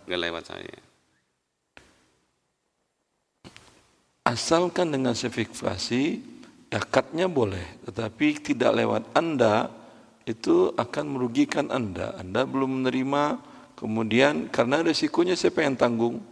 nggak lewat saya. Asalkan dengan sertifikasi, akadnya boleh, tetapi tidak lewat Anda, itu akan merugikan Anda. Anda belum menerima, kemudian karena resikonya siapa yang tanggung?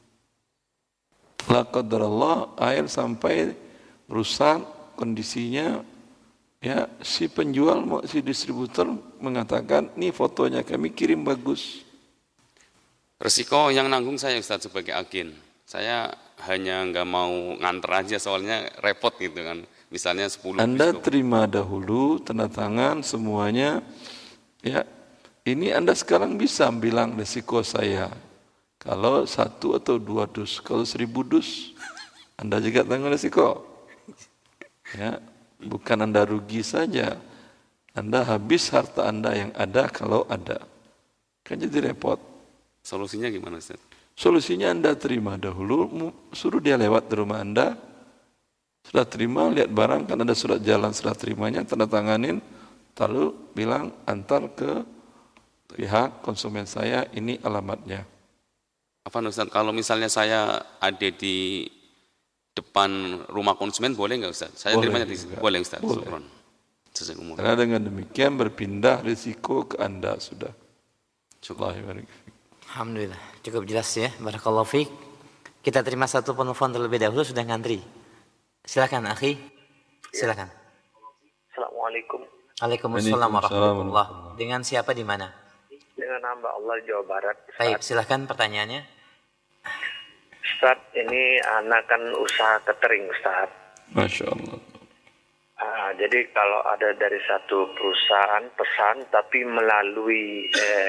La qadarallah, air sampai rusak kondisinya, ya si penjual, si distributor mengatakan, nih fotonya kami kirim bagus. Resiko yang nanggung saya Ustaz sebagai agen. Saya hanya nggak mau nganter aja soalnya repot gitu kan. Misalnya 10 Anda bis. terima dahulu, tanda tangan semuanya, ya. Ini Anda sekarang bisa bilang resiko saya. Kalau 1 atau 2 dus, kalau 1000 dus, Anda juga tanggung resiko. Ya, bukan Anda rugi saja, Anda habis harta Anda yang ada kalau ada. Kan jadi repot. Solusinya gimana Ustaz? Solusinya Anda terima dahulu, suruh dia lewat di rumah Anda, sudah terima, lihat barang, kan ada surat jalan setelah terimanya, tanda tanganin, lalu bilang antar ke pihak konsumen saya, ini alamatnya. Apa Ustaz, kalau misalnya saya ada di depan rumah konsumen boleh nggak Ustaz? Saya Boleh terimanya di juga. boleh Ustaz. Boleh. Syukron. Sesuai umur. Karena dengan demikian berpindah risiko ke Anda sudah. Syukron. Alhamdulillah, cukup jelas ya. Barakallahu fiik. Kita terima satu penelpon terlebih dahulu, sudah ngantri. Silakan, akhi. Silakan. Assalamualaikum. Waalaikumsalam warahmatullahi. Dengan siapa di mana? Dengan hamba Allah Jawa Barat. Baik, silakan pertanyaannya. Ustaz, ini anak kan usaha catering, Ustaz. Masya Allah. Jadi kalau ada dari satu perusahaan pesan, tapi melalui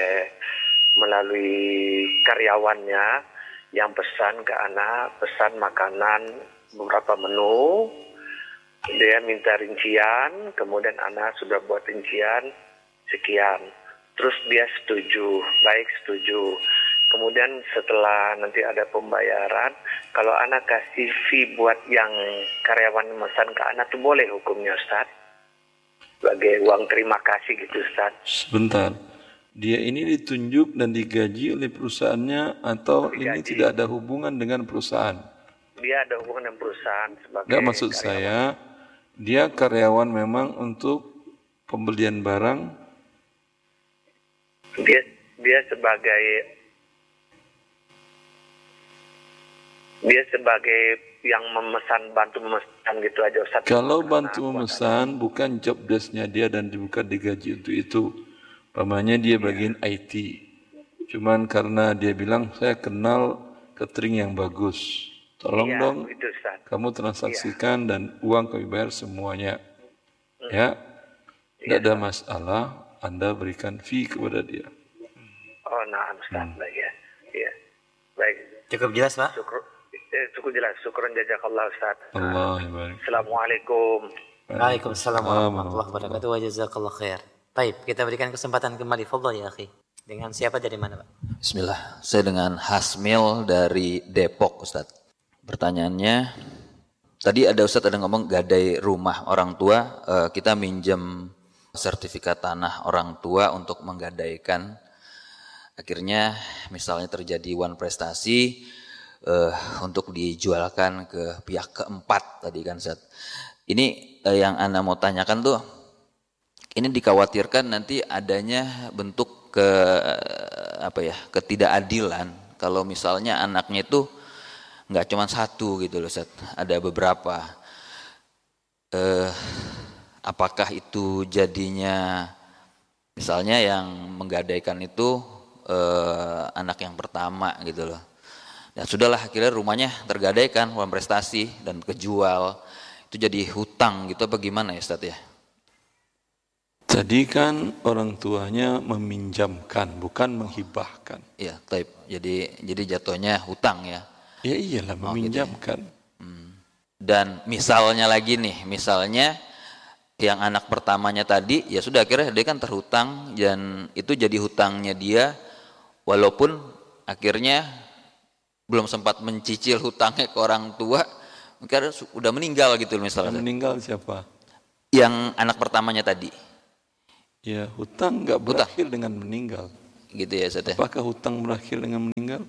karyawannya yang pesan ke anak, pesan makanan beberapa menu, dia minta rincian, kemudian anak sudah buat rincian sekian, terus dia setuju, baik setuju. Kemudian setelah nanti ada pembayaran, kalau anak kasih fee buat yang karyawan memesan ke anak itu boleh hukumnya Ustaz? Sebagai uang terima kasih gitu Ustaz. Sebentar. Dia ini ditunjuk dan digaji oleh perusahaannya atau ini tidak ada hubungan dengan perusahaan? Dia ada hubungan dengan perusahaan sebagai Enggak, maksud karyawan. saya, dia karyawan memang untuk pembelian barang. Dia sebagai yang bantu memesan gitu aja Ustaz. Kalau bantu memesan bukan job desk-nya dia dan bukan digaji untuk itu. Pamannya dia bagian IT. Cuman karena dia bilang saya kenal catering yang bagus. Tolong dong gitu, Ustaz. kamu transaksikan dan uang kami bayar semuanya. Ya. Tidak ada masalah, Anda berikan fee kepada dia. Oh, nah Ustaz, baik ya. Iya. Baik. Cukup jelas, Pak? Cukup jelas. Syukran jazakallah Ustaz. Allah barik. Assalamualaikum. Waalaikumsalam warahmatullahi wabarakatuh. Wa jazakallahu khair. Baik, kita berikan kesempatan kembali. Fadhal ya, akhi. Dengan siapa dari mana, Pak? Bismillah. Saya dengan Hasmil dari Depok, Ustaz. Pertanyaannya, tadi ada Ustaz ada ngomong gadai rumah orang tua, kita minjem sertifikat tanah orang tua untuk menggadaikan. Akhirnya misalnya terjadi wan prestasi untuk dijualkan ke pihak keempat tadi kan Ustaz. Ini yang Anda mau tanyakan tuh, ini dikhawatirkan nanti adanya bentuk ketidakadilan kalau misalnya anaknya itu nggak cuma satu gitu loh Ustaz, ada beberapa. Apakah itu jadinya misalnya yang menggadaikan itu anak yang pertama gitu loh. Dan sudahlah akhirnya rumahnya tergadaikan uang prestasi dan kejual, itu jadi hutang gitu apa gimana ya Ustaz ya? Tadi kan orang tuanya meminjamkan, bukan menghibahkan. Iya, taib. Jadi jatuhnya hutang ya. Ya iyalah, meminjamkan. Gitu ya. Dan misalnya lagi nih, misalnya yang anak pertamanya tadi, ya sudah akhirnya dia kan terhutang dan itu jadi hutangnya dia, walaupun akhirnya belum sempat mencicil hutangnya ke orang tua, mungkin udah meninggal gitu misalnya. Yang meninggal siapa? Yang anak pertamanya tadi. Ya hutang nggak berakhir dengan meninggal. gitu ya Ustaz ya. Apakah hutang berakhir dengan meninggal?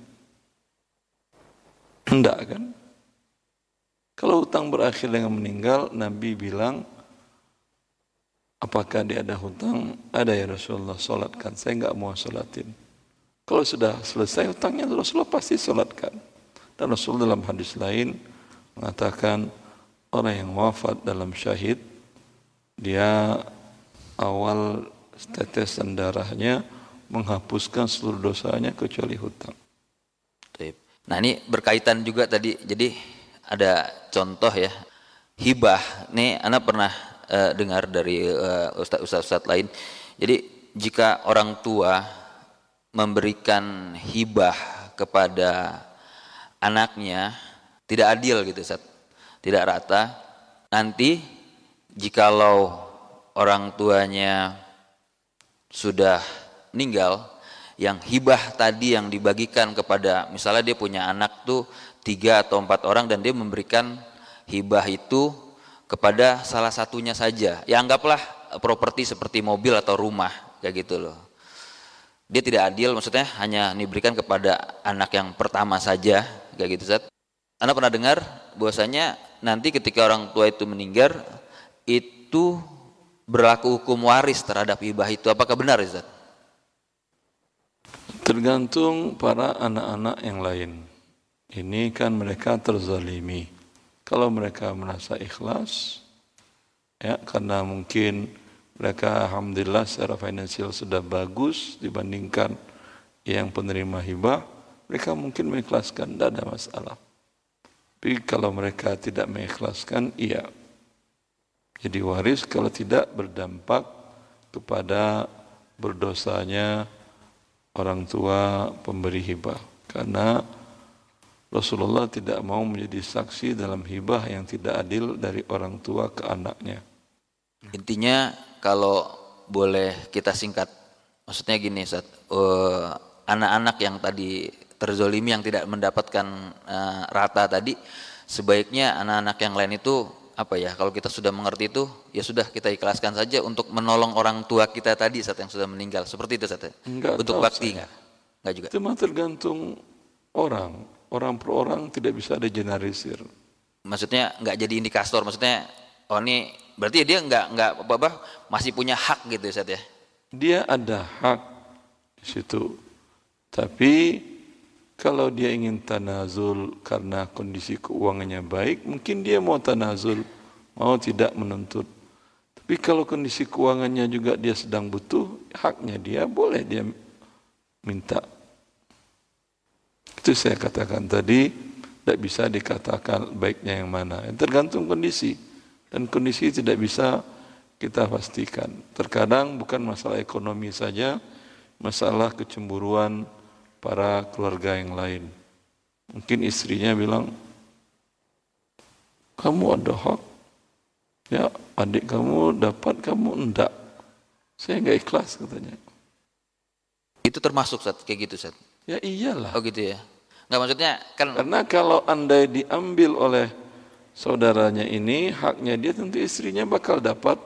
Enggak kan? Kalau hutang berakhir dengan meninggal, Nabi bilang, apakah dia ada hutang? Ada ya Rasulullah, solatkan. Saya enggak mau solatin. Kalau sudah selesai hutangnya, Rasulullah pasti solatkan. Dan Rasulullah dalam hadis lain mengatakan, orang yang wafat dalam syahid, dia awal tetesan darahnya menghapuskan seluruh dosanya kecuali hutang. Nah ini berkaitan juga tadi, jadi ada contoh ya, hibah. Nih anak pernah dengar dari ustaz-ustaz lain. Jadi jika orang tua memberikan hibah kepada anaknya, tidak adil gitu Ustaz, tidak rata. Nanti jikalau orang tuanya sudah meninggal, yang hibah tadi yang dibagikan kepada, misalnya dia punya anak tuh 3 atau 4 orang dan dia memberikan hibah itu kepada salah satunya saja. Ya anggaplah properti seperti mobil atau rumah kayak gitu loh. Dia tidak adil, maksudnya hanya diberikan kepada anak yang pertama saja kayak gitu Ustaz. Anda pernah dengar bahwasanya nanti ketika orang tua itu meninggal itu berlaku hukum waris terhadap hibah itu. Apakah benar Ustaz? Tergantung para anak-anak yang lain. Ini kan mereka terzalimi. Kalau mereka merasa ikhlas, ya karena mungkin mereka alhamdulillah secara finansial sudah bagus dibandingkan yang penerima hibah, mereka mungkin mengikhlaskan, tidak ada masalah. Tapi kalau mereka tidak mengikhlaskan, iya. Jadi waris kalau tidak berdampak kepada berdosanya orang tua pemberi hibah. Karena Rasulullah tidak mau menjadi saksi dalam hibah yang tidak adil dari orang tua ke anaknya. Intinya kalau boleh kita singkat, maksudnya gini Ustaz, anak-anak yang tadi terzolimi yang tidak mendapatkan rata tadi, sebaiknya anak-anak yang lain itu apa ya, kalau kita sudah mengerti itu ya sudah kita ikhlaskan saja untuk menolong orang tua kita tadi saat yang sudah meninggal, seperti itu Ustaz. Untuk bakti enggak juga. Itu mah tergantung orang per orang, tidak bisa ada generalisir. Maksudnya enggak jadi indikator, maksudnya oh ini berarti dia enggak apa-apa masih punya hak gitu Ustaz ya. Dia ada hak di situ. Tapi kalau dia ingin tanazul karena kondisi keuangannya baik, mungkin dia mau tanazul, mau tidak menuntut. Tapi kalau kondisi keuangannya juga dia sedang butuh, haknya dia, boleh dia minta. Itu saya katakan tadi, tidak bisa dikatakan baiknya yang mana. Tergantung kondisi. Dan kondisi tidak bisa kita pastikan. Terkadang bukan masalah ekonomi saja, masalah kecemburuan para keluarga yang lain. Mungkin istrinya bilang, kamu ada hak, ya adik kamu dapat, kamu enggak. Saya enggak ikhlas katanya. Itu termasuk Ustaz, kayak gitu Ustaz? Ya iyalah. Oh gitu ya. Enggak, maksudnya kan. Karena kalau andai diambil oleh saudaranya ini, haknya dia, tentu istrinya bakal dapat.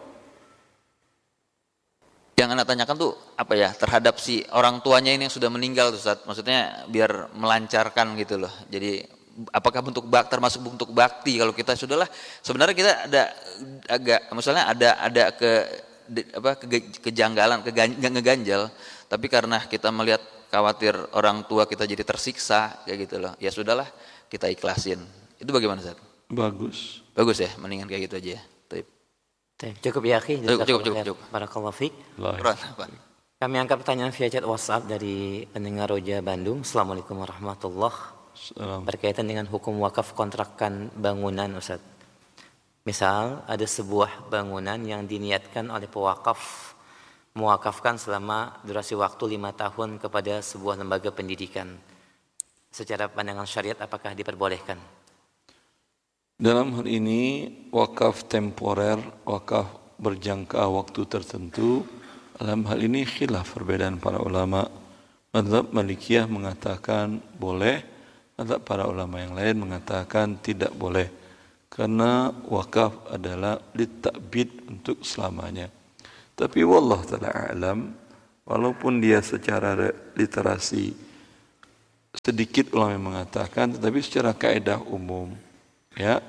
Yang Anda tanyakan tuh apa ya, terhadap si orang tuanya ini yang sudah meninggal tuh Ustaz. Maksudnya biar melancarkan gitu loh. Jadi apakah termasuk bentuk bakti kalau kita sudahlah, sebenarnya kita ada agak, misalnya ada kejanggalan, ngeganjal, tapi karena kita melihat khawatir orang tua kita jadi tersiksa kayak gitu loh. Ya sudahlah, kita ikhlasin. Itu bagaimana Ustaz? Bagus. Bagus ya, mendingan kayak gitu aja ya. Cukup ya akhi. Cukup. Barakallahu fiik. Kami angkat pertanyaan via chat WhatsApp dari pendengar Roja Bandung. Assalamualaikum warahmatullahi wabarakatuh. Berkaitan dengan hukum wakaf kontrakan bangunan Ustaz. Misal ada sebuah bangunan yang diniatkan oleh pewakaf mewakafkan selama durasi waktu 5 tahun kepada sebuah lembaga pendidikan. Secara pandangan syariat apakah diperbolehkan? Dalam hal ini wakaf temporer, wakaf berjangka waktu tertentu, dalam hal ini khilaf perbedaan para ulama. Mazhab Malikiyah mengatakan boleh, mazhab para ulama yang lain mengatakan tidak boleh. Karena wakaf adalah litakbid, untuk selamanya. Tapi wallah ta'ala a'lam, walaupun dia secara literasi sedikit ulama yang mengatakan, tetapi secara kaidah umum, ya,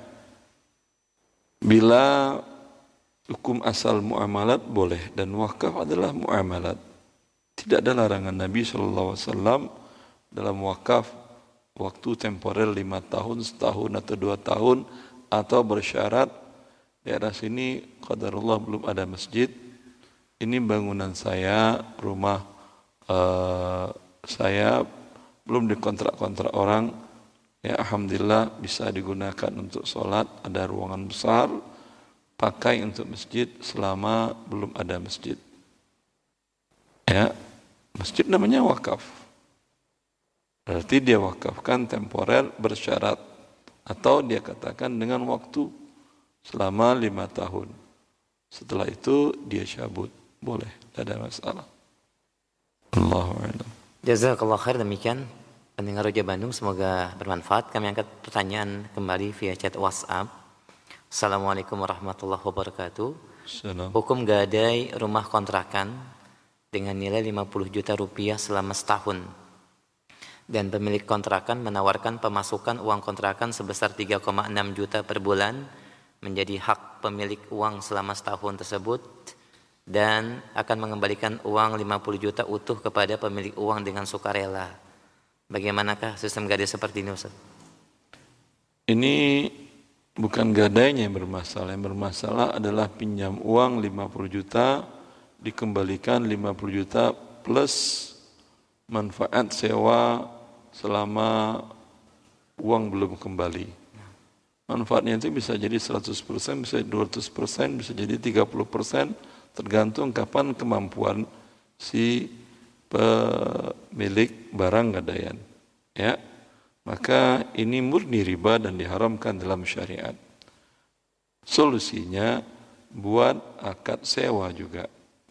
bila hukum asal muamalat boleh dan wakaf adalah muamalat. Tidak ada larangan Nabi SAW dalam wakaf waktu temporer 5 tahun, setahun atau 2 tahun, atau bersyarat daerah sini qadarullah belum ada masjid, ini bangunan saya, rumah saya belum dikontrak-kontrak orang, ya alhamdulillah bisa digunakan untuk sholat, ada ruangan besar, pakai untuk masjid selama belum ada masjid. Ya, masjid namanya wakaf. Berarti dia wakafkan temporer bersyarat, atau dia katakan dengan waktu selama 5 tahun. Setelah itu dia cabut, boleh, tidak ada masalah. Allahu a'lam. Jazakallah khair, demikian pendengar Roja Bandung, semoga bermanfaat. Kami angkat pertanyaan kembali via chat WhatsApp. Assalamualaikum warahmatullahi wabarakatuh. Hukum gadai rumah kontrakan dengan nilai 50 juta rupiah selama setahun, dan pemilik kontrakan menawarkan pemasukan uang kontrakan sebesar 3,6 juta per bulan menjadi hak pemilik uang selama setahun tersebut, dan akan mengembalikan uang 50 juta utuh kepada pemilik uang dengan sukarela. Bagaimanakah sistem gadai seperti ini, Ustaz? Ini bukan gadainya yang bermasalah. Yang bermasalah adalah pinjam uang 50 juta, dikembalikan 50 juta plus manfaat sewa selama uang belum kembali. Manfaatnya itu bisa jadi 100%, bisa 200%, bisa jadi 30%, tergantung kapan kemampuan si pemilik barang gadaian. Ya. Maka ini murni riba dan diharamkan dalam syariat. Solusinya buat akad sewa juga.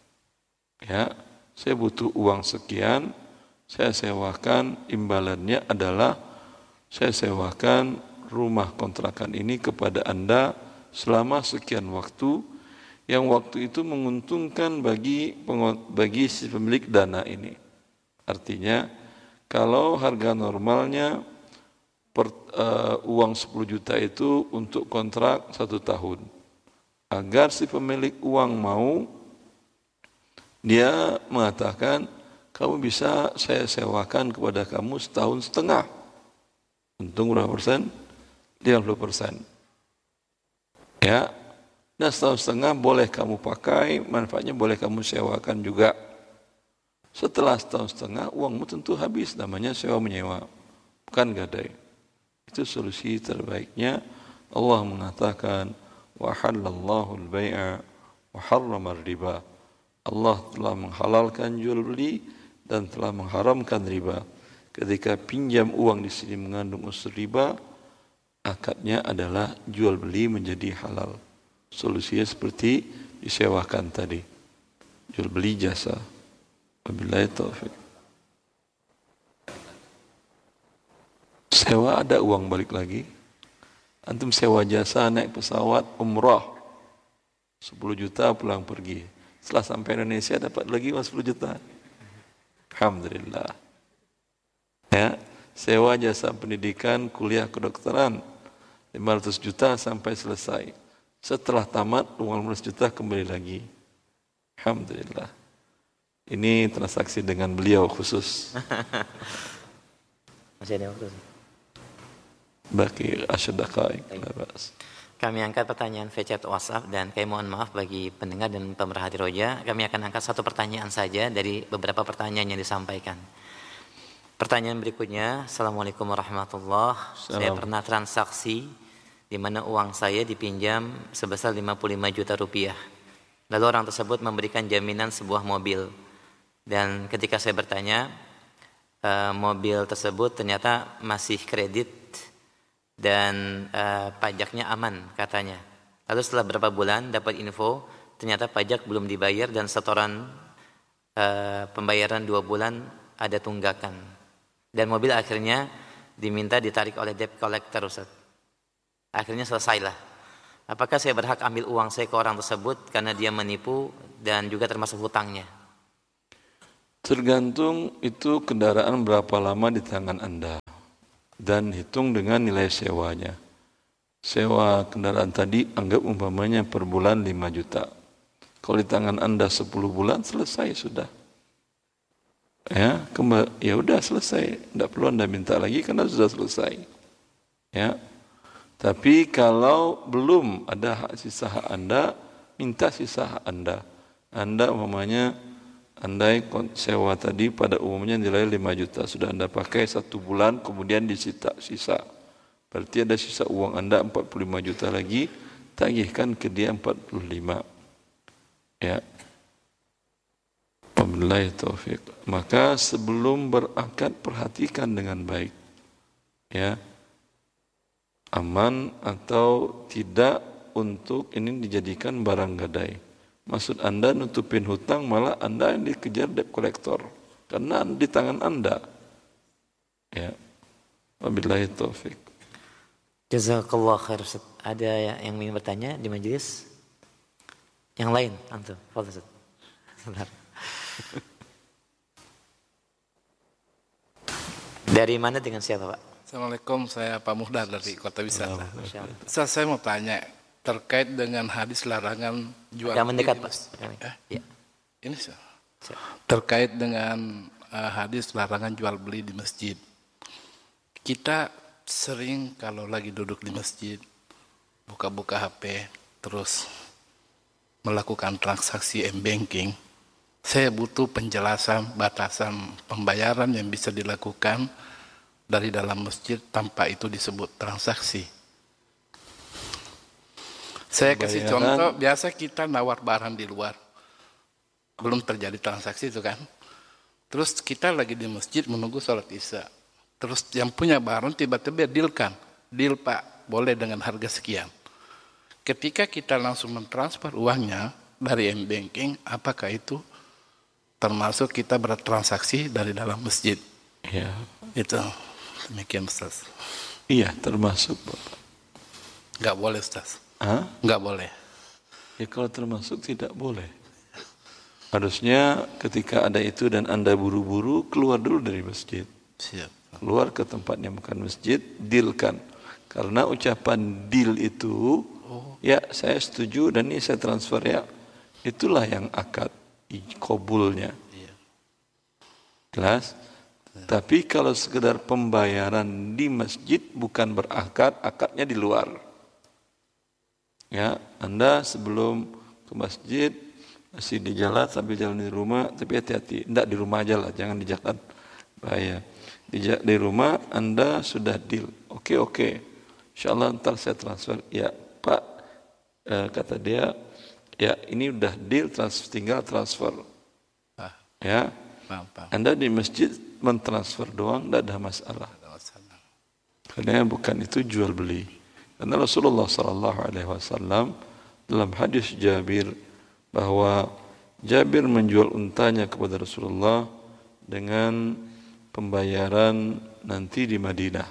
Ya, saya butuh uang sekian, saya sewakan, imbalannya adalah saya sewakan rumah kontrakan ini kepada Anda selama sekian waktu, yang waktu itu menguntungkan bagi si pemilik dana ini. Artinya kalau harga normalnya uang 10 juta itu untuk kontrak 1 tahun. Agar si pemilik uang mau, dia mengatakan, kamu bisa saya sewakan kepada kamu setahun setengah. Untung berapa persen? 50%. Ya, dan setahun setengah boleh kamu pakai, manfaatnya boleh kamu sewakan juga. Setelah setahun setengah, uangmu tentu habis, namanya sewa menyewa, bukan gadai. Itu solusi terbaiknya. Allah mengatakan, wa halallahu al-bai'a wa harrama riba. Allah telah menghalalkan jual beli dan telah mengharamkan riba. Ketika pinjam uang di sini mengandung unsur riba, akadnya adalah jual beli menjadi halal. Solusinya seperti disewakan tadi, jual beli jasa. Wabillahi taufik. Sewa ada uang balik lagi. Antum sewa jasa naik pesawat umrah 10 juta pulang pergi. Setelah sampai Indonesia dapat lagi 10 juta. Alhamdulillah. Ya, sewa jasa pendidikan kuliah kedokteran 500 juta sampai selesai. Setelah tamat uang 15 juta kembali lagi. Alhamdulillah. Ini transaksi dengan beliau khusus. Masih ada waktu. Baki asyadaqaik. Kami angkat pertanyaan via chat WhatsApp, dan kami mohon maaf bagi pendengar dan pemerhati Roja. Kami akan angkat satu pertanyaan saja dari beberapa pertanyaan yang disampaikan. Pertanyaan berikutnya, Assalamualaikum warahmatullahi wabarakatuh. Saya pernah transaksi di mana uang saya dipinjam sebesar 55 juta rupiah. Lalu orang tersebut memberikan jaminan sebuah mobil. Dan ketika saya bertanya, mobil tersebut ternyata masih kredit dan pajaknya aman katanya. Lalu setelah beberapa bulan dapat info ternyata pajak belum dibayar dan setoran pembayaran 2 bulan ada tunggakan. Dan mobil akhirnya diminta ditarik oleh debt collector, Ustaz. Akhirnya selesailah. Apakah saya berhak ambil uang saya ke orang tersebut karena dia menipu dan juga termasuk hutangnya? Tergantung itu kendaraan berapa lama di tangan Anda dan hitung dengan nilai sewanya. Sewa kendaraan tadi anggap umpamanya per bulan 5 juta. Kalau di tangan Anda 10 bulan selesai sudah. Ya, ya udah selesai. Tidak perlu Anda minta lagi karena sudah selesai. Ya. Tapi kalau belum ada sisa hak Anda, minta sisa hak Anda. Anda umpamanya andai sewa tadi pada umumnya nilai 5 juta. Sudah Anda pakai 1 bulan kemudian disita sisa. Berarti ada sisa uang Anda 45 juta lagi, tagihkan ke dia 45. Ya. Wabillahi taufik. Maka sebelum berakad perhatikan dengan baik. Ya. Aman atau tidak untuk ini dijadikan barang gadai. Maksud Anda nutupin hutang malah Anda yang dikejar debt collector. Karena di tangan Anda. Ya. Wabillahi taufik. Jazakallah khair Ustaz. Ada yang ingin bertanya di majelis? Yang lain, antum. Fadhil Ustaz. Sebentar. Dari mana dengan siapa, Pak? Assalamualaikum, saya Pak Muhdar dari Kota Wisata. Ustaz, saya mau tanya terkait dengan hadis larangan jual yang mendekat, beli. Pak. Ya. Ini terkait dengan hadis larangan jual beli di masjid. Kita sering kalau lagi duduk di masjid, buka-buka HP, terus melakukan transaksi m-banking. Saya butuh penjelasan batasan pembayaran yang bisa dilakukan dari dalam masjid tanpa itu disebut transaksi. Saya kasih contoh, biasa kita nawar barang di luar. Belum terjadi transaksi itu kan. Terus kita lagi di masjid menunggu sholat isya. Terus yang punya barang tiba-tiba deal Pak, boleh dengan harga sekian. Ketika kita langsung mentransfer uangnya dari m-banking, apakah itu termasuk kita bertransaksi dari dalam masjid? Ya. Itu demikian Ustaz. Iya, termasuk Bapak. Enggak boleh Ustaz. Hah? Enggak boleh. Ya kalau termasuk tidak boleh. Harusnya ketika ada itu dan Anda buru-buru keluar dulu dari masjid. Siap. Keluar ke tempatnya bukan masjid, dealkan. Karena ucapan deal itu, ya saya setuju dan ini saya transfer ya, itulah yang akad kabulnya. Iya. Jelas? Tapi kalau sekedar pembayaran di masjid bukan berakad, akadnya di luar. Ya, Anda sebelum ke masjid masih di jalan sambil jalan di rumah, tapi hati-hati, enggak di rumah aja lah, jangan di jalan, bahaya. Di rumah Anda sudah deal, oke, insyaallah ntar saya transfer. Ya Pak, kata dia, ya ini udah deal, tinggal transfer. Ya, Anda di masjid mentransfer doang, tidak ada masalah. Karena bukan itu jual beli. Karena Rasulullah SAW dalam hadis Jabir bahwa Jabir menjual untanya kepada Rasulullah dengan pembayaran nanti di Madinah.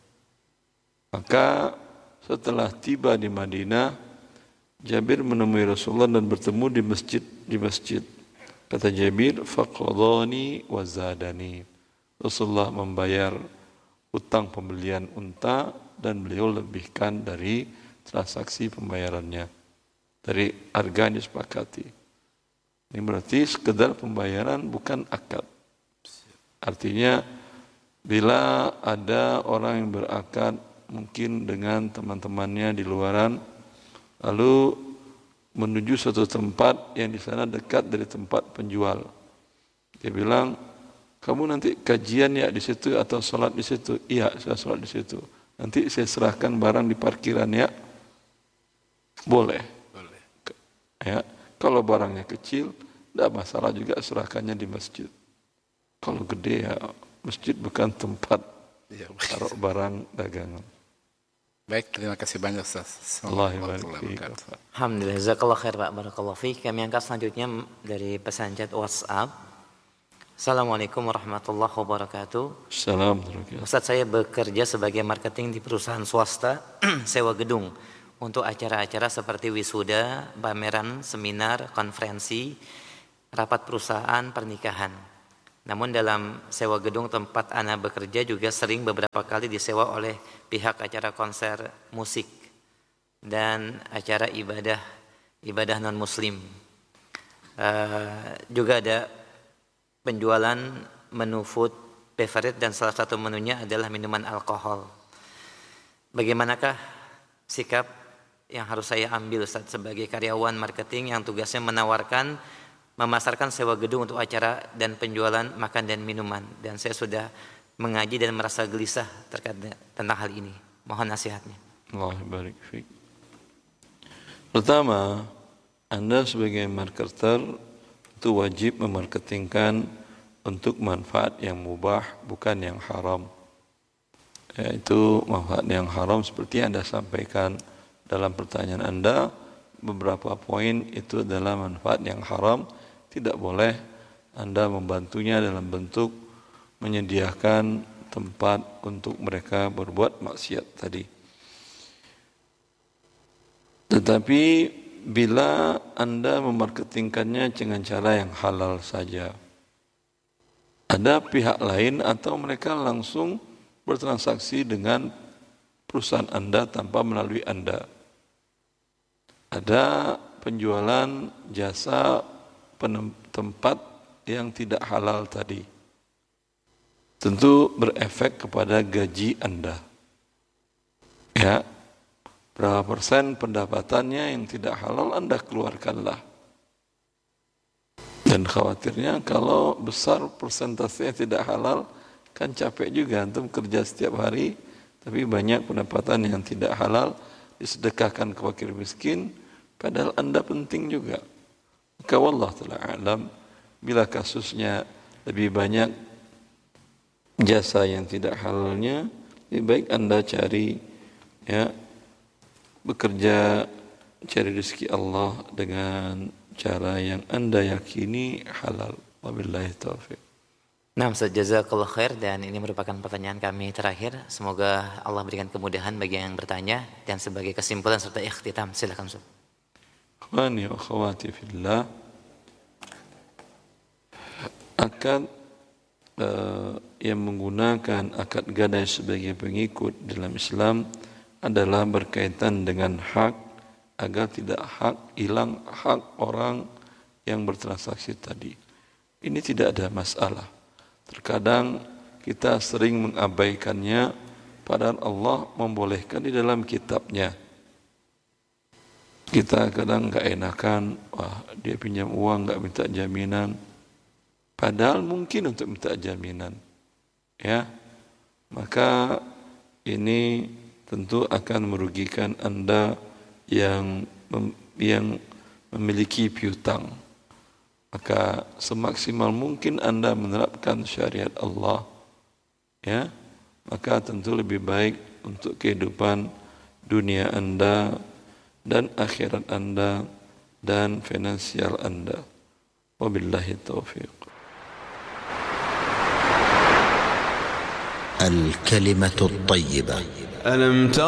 Maka setelah tiba di Madinah, Jabir menemui Rasulullah dan bertemu di masjid. Kata Jabir, faqadani wa zadani. Rasulullah membayar utang pembelian unta dan beliau lebihkan dari transaksi pembayarannya, dari harga yang disepakati. Ini berarti sekedar pembayaran bukan akad. Artinya bila ada orang yang berakad mungkin dengan teman-temannya di luaran, lalu menuju suatu tempat yang di sana dekat dari tempat penjual. Dia bilang, kamu nanti kajian ya di situ atau sholat di situ? Iya, saya sholat di situ. Nanti saya serahkan barang di parkiran ya? Boleh. Ya, kalau barangnya kecil, tidak masalah juga serahkannya di masjid. Kalau gede ya masjid bukan tempat taruh barang dagangan. Baik, terima kasih banyak Ustaz. Alhamdulillah, jazakallah khair Pak, barakallahu fiik. Kami angkat selanjutnya dari pesan chat WhatsApp. Assalamualaikum warahmatullahi wabarakatuh. Assalamualaikum. Ustaz, saya bekerja sebagai marketing di perusahaan swasta sewa gedung untuk acara-acara seperti wisuda, pameran, seminar, konferensi, rapat perusahaan, pernikahan. Namun dalam sewa gedung tempat ana bekerja juga sering beberapa kali disewa oleh pihak acara konser musik dan acara ibadah non muslim. Juga ada penjualan menu food beverage dan salah satu menunya adalah minuman alkohol. Bagaimanakah sikap yang harus saya ambil Ustaz sebagai karyawan marketing yang tugasnya memasarkan sewa gedung untuk acara dan penjualan makan dan minuman, dan saya sudah mengaji dan merasa gelisah terkait tentang hal ini. Mohon nasihatnya. Allah barik fiik. Pertama, Anda sebagai marketer itu wajib memarketingkan untuk manfaat yang mubah, bukan yang haram. Yaitu manfaat yang haram seperti yang Anda sampaikan dalam pertanyaan Anda, beberapa poin itu adalah manfaat yang haram. Tidak boleh Anda membantunya dalam bentuk menyediakan tempat untuk mereka berbuat maksiat tadi. Tetapi bila Anda memarketingkannya dengan cara yang halal saja, ada pihak lain atau mereka langsung bertransaksi dengan perusahaan Anda tanpa melalui Anda. Ada penjualan jasa tempat yang tidak halal tadi. Tentu berefek kepada gaji Anda. Ya, berapa persen pendapatannya yang tidak halal Anda keluarkanlah. Dan khawatirnya kalau besar persentasenya tidak halal, kan capek juga antum kerja setiap hari, tapi banyak pendapatan yang tidak halal disedekahkan ke fakir miskin, padahal Anda penting juga. Maka wallahu ta'ala alam, bila kasusnya lebih banyak jasa yang tidak halalnya, lebih baik Anda cari, ya, bekerja, cari rezeki Allah dengan cara yang Anda yakini halal. Wabillahi taufiq. Nah, Ustaz, jazakallah khair, dan ini merupakan pertanyaan kami terakhir. Semoga Allah berikan kemudahan bagi yang bertanya, dan sebagai kesimpulan serta ikhtitam, silakan Ustaz. Ikhwani wa akhwati fillah, akad yang menggunakan akad gadai sebagai pengikut dalam Islam adalah berkaitan dengan hak, agar tidak hilang hak orang yang bertransaksi tadi. Ini tidak ada masalah. Terkadang kita sering mengabaikannya, padahal Allah membolehkan di dalam kitabnya. Kita kadang gak enakan, wah dia pinjam uang gak minta jaminan, padahal mungkin untuk minta jaminan, ya, maka ini tentu akan merugikan Anda yang memiliki piutang. Maka semaksimal mungkin Anda menerapkan syariat Allah, ya, maka tentu lebih baik untuk kehidupan dunia Anda dan akhirat Anda dan finansial Anda. Wabillahi taufiq. الكلمة الطيبة. ألم تر